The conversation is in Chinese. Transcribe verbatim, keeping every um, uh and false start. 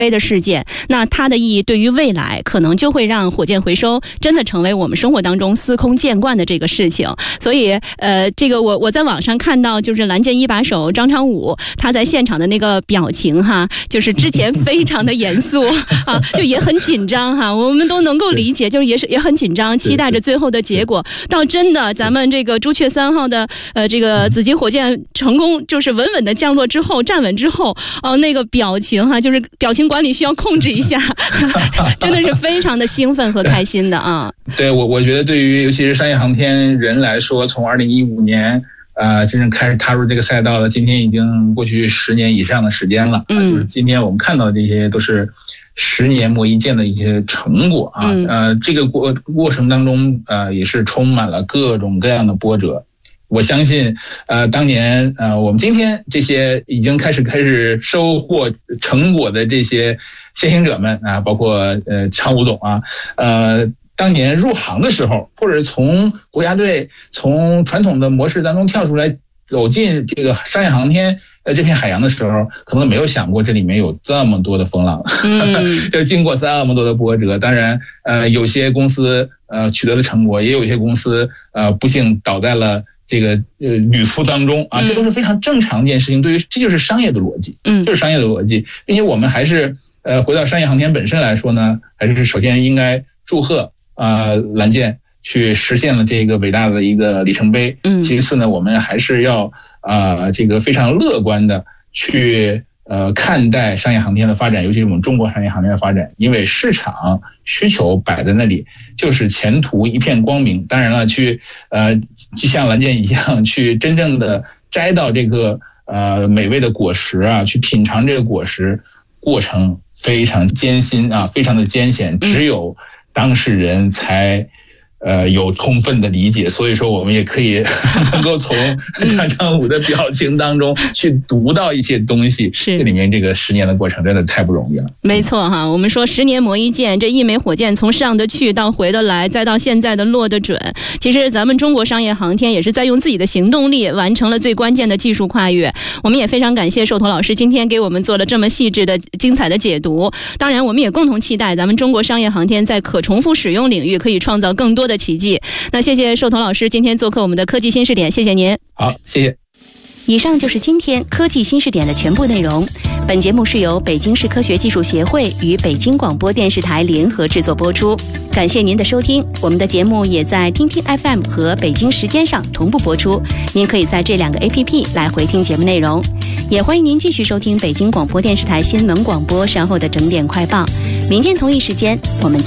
杯的事件，那它的意义对于未来可能就会让火箭回收真的成为我们生活当中司空见惯的这个事情。所以呃，这个我我在网上看到，就是蓝箭一把手张昌武他在现场的那个表情哈，就是之前非常的严肃啊，就也很紧张哈，我们都能够理解，就是也是也很紧张，期待着最后的结果。到真的咱们这个朱雀三号的呃这个紫极火箭成功就是稳稳的降落之后，站稳之后，呃那个表情哈，就是表情管理需要控制一下，真的是非常的兴奋和开心的啊。 对，我我觉得对于尤其是商业航天人来说，从二零一五年呃真正开始踏入这个赛道了，今天已经过去十年以上的时间了。嗯，就是今天我们看到的这些都是十年磨一剑的一些成果啊。嗯、呃，这个过过程当中呃也是充满了各种各样的波折。我相信，呃，当年，呃，我们今天这些已经开始开始收获成果的这些先行者们啊，包括呃常武总啊，呃，当年入行的时候，或者从国家队从传统的模式当中跳出来，走进这个商业航天呃这片海洋的时候，可能没有想过这里面有这么多的风浪，嗯、就经过这么多的波折。当然，呃，有些公司呃取得了成果，也有一些公司呃不幸倒在了这个呃旅途当中啊，这都是非常正常的一件事情。对于这就是商业的逻辑，嗯，就是商业的逻辑，并且我们还是呃回到商业航天本身来说呢，还是首先应该祝贺啊、呃、蓝箭去实现了这个伟大的一个里程碑。嗯，其次呢，我们还是要啊、呃、这个非常乐观的去呃看待商业航天的发展，尤其是我们中国商业航天的发展，因为市场需求摆在那里，就是前途一片光明。当然了，去呃就像蓝箭一样，去真正的摘到这个呃美味的果实啊，去品尝这个果实，过程非常艰辛啊，非常的艰险，只有当事人才呃，有充分的理解，所以说我们也可以能够从张昌武的表情当中去读到一些东西。是，这里面这个十年的过程真的太不容易了。 没错哈，我们说十年磨一剑，这一枚火箭从上得去到回得来，再到现在的落得准。其实咱们中国商业航天也是在用自己的行动力完成了最关键的技术跨越。我们也非常感谢寿头老师今天给我们做了这么细致的、精彩的解读。当然，我们也共同期待咱们中国商业航天在可重复使用领域可以创造更多的的奇迹。那谢谢寿头老师今天做客我们的科技新视点，谢谢您。 好，谢谢。 以上就是今天科技新视点的全部内容。本节目是由北京市科学技术协会与北京广播电视台联合制作播出。感谢您的收听，我们的节目也在听听 F M 和北京时间上同步播出，您可以在这两个 A P P 来回听节目内容。也欢迎您继续收听北京广播电视台新闻广播稍后的整点快报。明天同一时间我们